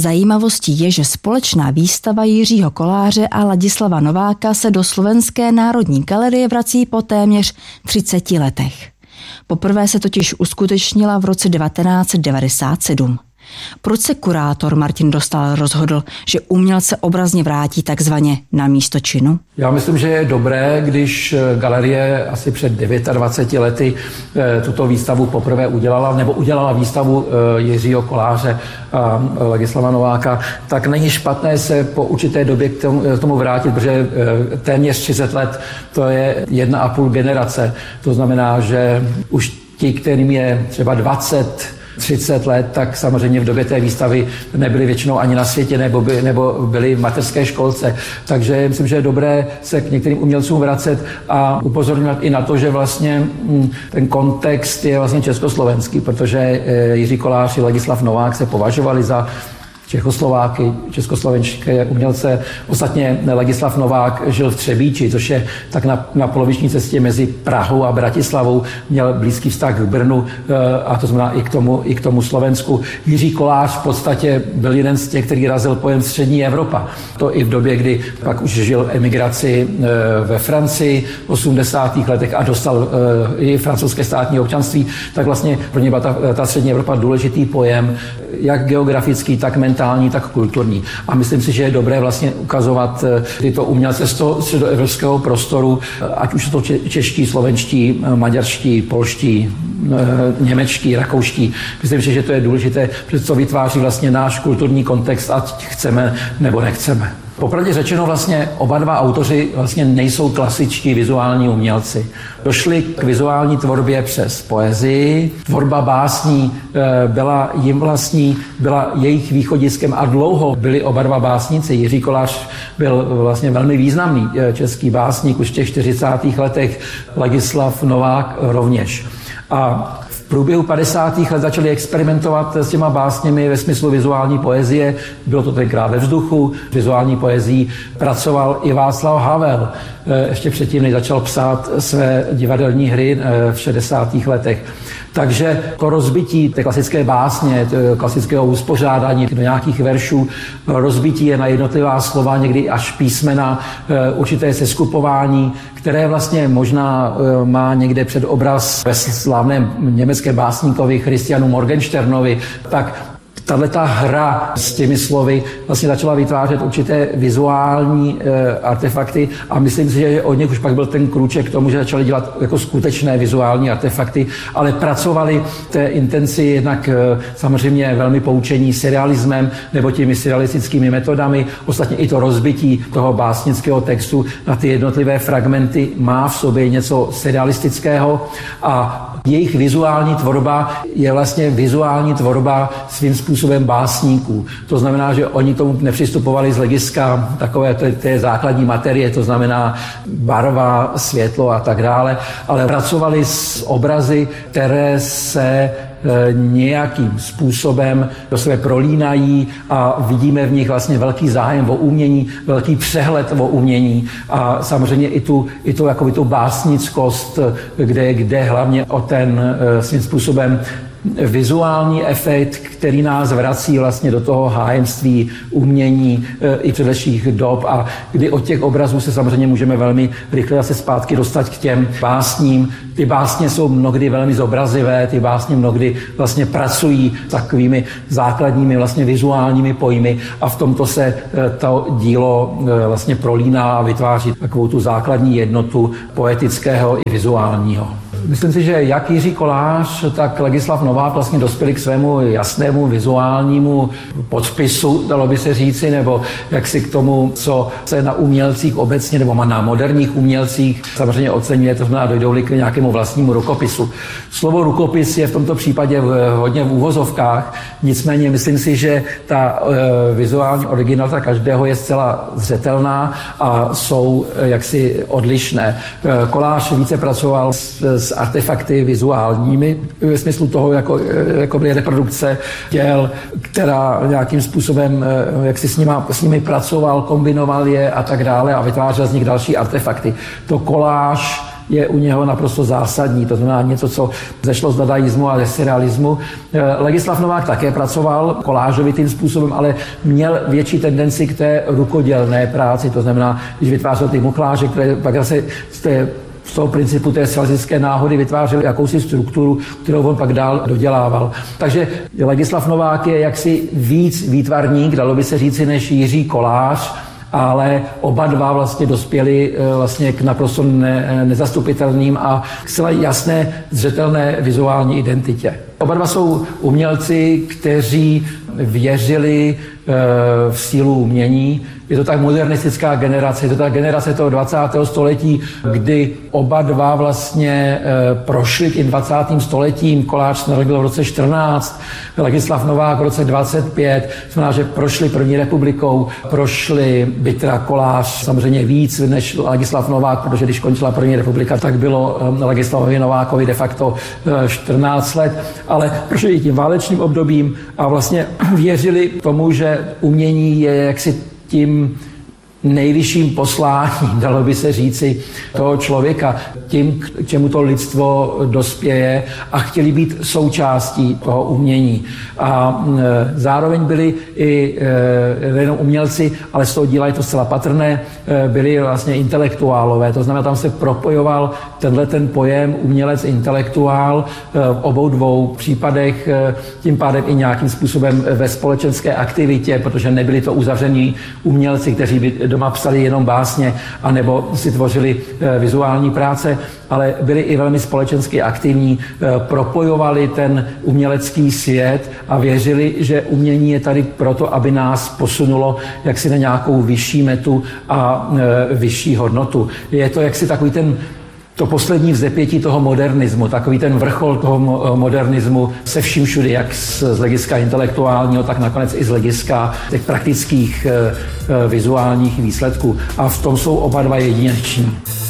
Zajímavostí je, že společná výstava Jiřího Koláře a Ladislava Nováka se do Slovenské národní galerie vrací po téměř 30 letech. Poprvé se totiž uskutečnila v roce 1997. Proč se kurátor Martin Dostál rozhodl, že umělce obrazně vrátí takzvaně na místo činu? Já myslím, že je dobré, když galerie asi před 29 lety tuto výstavu poprvé udělala výstavu Jiřího Koláře a Ladislava Nováka, tak není špatné se po určité době k tomu vrátit, protože téměř 30 let to je 1,5 generace. To znamená, že už ti, kterým je třeba 30 let, tak samozřejmě v době té výstavy nebyli většinou ani na světě nebo byli v mateřské školce. Takže myslím, že je dobré se k některým umělcům vracet a upozorňovat i na to, že vlastně ten kontext je vlastně československý, protože Jiří Kolář i Ladislav Novák se považovali za Čechoslováky, československé umělce. Ostatně Ladislav Novák žil v Třebíči, což je tak na poloviční cestě mezi Prahou a Bratislavou, měl blízký vztah k Brnu a to znamená i k tomu Slovensku. Jiří Kolář v podstatě byl jeden z těch, který razil pojem střední Evropa. To i v době, kdy pak už žil emigraci ve Francii v 80. letech a dostal i francouzské státní občanství, tak vlastně pro ně byla ta střední Evropa důležitý pojem, jak geografický, tak mentální, tak kulturní. A myslím si, že je dobré vlastně ukazovat tyto umělce z toho středoevropského prostoru, ať už jsou to čeští, slovenští, maďarští, polští, němečtí, rakouští. Myslím si, že to je důležité, protože to vytváří vlastně náš kulturní kontext, ať chceme nebo nechceme. Popravdě řečeno vlastně oba dva autoři vlastně nejsou klasičtí vizuální umělci. Došli k vizuální tvorbě přes poezii. Tvorba básní byla jim vlastní, byla jejich východiskem a dlouho byli oba dva básníci. Jiří Kolář byl vlastně velmi významný český básník už v těch 40. letech, Ladislav Novák rovněž. A v průběhu 50. let začali experimentovat s těma básněmi ve smyslu vizuální poezie. Bylo to tenkrát ve vzduchu. Vizuální poezí pracoval i Václav Havel. Ještě předtím, než začal psát své divadelní hry v 60. letech. Takže to rozbití té klasické básně, klasického uspořádání do nějakých veršů, rozbití je na jednotlivá slova, někdy až písmena, určité seskupování, které vlastně možná má někde před obraz ve slavném německém básníkovi Christianu Morgensternovi, tak tato hra s těmi slovy vlastně začala vytvářet určité vizuální artefakty a myslím si, že od nich už pak byl ten krůček k tomu, že začali dělat jako skutečné vizuální artefakty, ale pracovali v té intenci jednak samozřejmě velmi poučení serialismem nebo těmi serialistickými metodami. Ostatně i to rozbití toho básnického textu na ty jednotlivé fragmenty má v sobě něco serialistického a jejich vizuální tvorba je vlastně vizuální tvorba svým způsobem básníků. To znamená, že oni tomu nepřistupovali z hlediska takové té základní materie, to znamená barva, světlo a tak dále, ale pracovali s obrazy, které se nějakým způsobem do sebe prolínají a vidíme v nich vlastně velký zájem o umění, velký přehled o umění a samozřejmě i tu básnickost, kde jde hlavně o ten svým způsobem vizuální efekt, který nás vrací vlastně do toho hájemství umění i předešlých dob a kdy od těch obrazů se samozřejmě můžeme velmi rychle zase zpátky dostat k těm básním. Ty básně jsou mnohdy velmi zobrazivé, ty básně mnohdy vlastně pracují takovými základními vlastně vizuálními pojmy a v tomto se to dílo vlastně prolíná a vytváří takovou tu základní jednotu poetického i vizuálního. Myslím si, že jak Jiří Kolář, tak Ladislav Novák vlastně dospěli k svému jasnému vizuálnímu podpisu, dalo by se říci, nebo jak si k tomu, co se na umělcích obecně, nebo na moderních umělcích samozřejmě oceňuje, to znamená, dojdou-li k nějakému vlastnímu rukopisu. Slovo rukopis je v tomto případě hodně v úvozovkách, nicméně myslím si, že ta vizuální originalita každého je zcela zřetelná a jsou jaksi odlišné. Kolář více pracoval s artefakty vizuálními, ve smyslu toho, jako byly reprodukce děl, která nějakým způsobem, jak si s nimi pracoval, kombinoval je a tak dále a vytvářel z nich další artefakty. To Kolář je u něho naprosto zásadní, to znamená něco, co zešlo z dadaismu a ze surrealismu. Legislav Novák také pracoval kolážovitým způsobem, ale měl větší tendenci k té rukodělné práci, to znamená, když vytvářel ty muchláže, které pak zase z toho principu té salzické náhody vytvářel jakousi strukturu, kterou on pak dál dodělával. Takže Legislav Novák je jaksi víc výtvarník, dalo by se říci, než Jiří Kolář, ale oba dva vlastně dospěli vlastně k naprosto nezastupitelným a k zcela jasné, zřetelné vizuální identitě. Oba dva jsou umělci, kteří věřili v sílu umění. Je to tak modernistická generace, je to tak generace toho 20. století, kdy oba dva vlastně prošli tím 20. stoletím. Kolář se narodil v roce 14, Legislav Novák v roce 25, znamená, že prošli první republikou, prošli byť teda Kolář samozřejmě víc než Legislav Novák, protože když končila první republika, tak bylo Legislavovi Novákovi de facto 14 let, ale prošli tím válečným obdobím a vlastně věřili tomu, že umění je jaksi tím nejvyšším posláním, dalo by se říci, toho člověka, tím, k čemu to lidstvo dospěje a chtěli být součástí toho umění. A zároveň byli i nejenom umělci, ale z toho díla je to zcela patrné, byli vlastně intelektuálové, to znamená, tam se propojoval ten pojem umělec, intelektuál v obou dvou případech, tím pádem i nějakým způsobem ve společenské aktivitě, protože nebyli to uzavření umělci, kteří by doma psali jenom básně, anebo si tvořili vizuální práce, ale byli i velmi společensky aktivní, propojovali ten umělecký svět a věřili, že umění je tady proto, aby nás posunulo jaksi na nějakou vyšší metu a vyšší hodnotu. Je to jaksi takový to poslední vzepětí toho modernismu, takový ten vrchol toho modernismu se vším všudy, jak z hlediska intelektuálního, tak nakonec i z hlediska těch praktických vizuálních výsledků. A v tom jsou oba dva jedineční.